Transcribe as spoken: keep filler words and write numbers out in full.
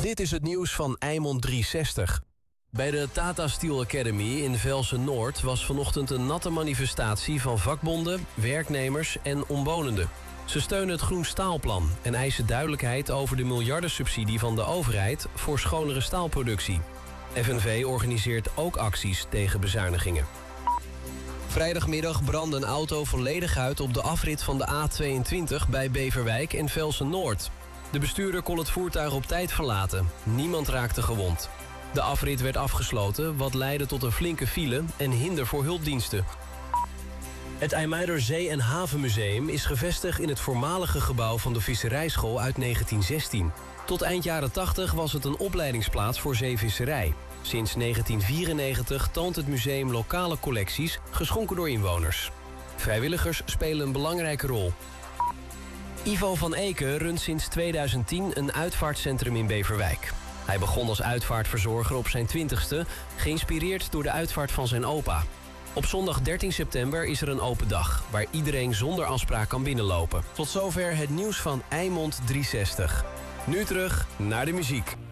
Dit is het nieuws van Eimond driehonderdzestig. Bij de Tata Steel Academy in Velsen-Noord was vanochtend een natte manifestatie van vakbonden, werknemers en omwonenden. Ze steunen het Groen Staalplan en eisen duidelijkheid over de miljardensubsidie van de overheid voor schonere staalproductie. F N V organiseert ook acties tegen bezuinigingen. Vrijdagmiddag brandde een auto volledig uit op de afrit van de A tweeëntwintig bij Beverwijk en Velsen-Noord. De bestuurder kon het voertuig op tijd verlaten. Niemand raakte gewond. De afrit werd afgesloten, wat leidde tot een flinke file en hinder voor hulpdiensten. Het IJmuider Zee- en Havenmuseum is gevestigd in het voormalige gebouw van de visserijschool uit negentien zestien. Tot eind jaren tachtig was het een opleidingsplaats voor zeevisserij. Sinds negentien vierennegentig toont het museum lokale collecties, geschonken door inwoners. Vrijwilligers spelen een belangrijke rol. Ivo van Eken runt sinds tweeduizend tien een uitvaartcentrum in Beverwijk. Hij begon als uitvaartverzorger op zijn twintigste, geïnspireerd door de uitvaart van zijn opa. Op zondag dertien september is er een open dag, waar iedereen zonder afspraak kan binnenlopen. Tot zover het nieuws van Eimond driehonderdzestig. Nu terug naar de muziek.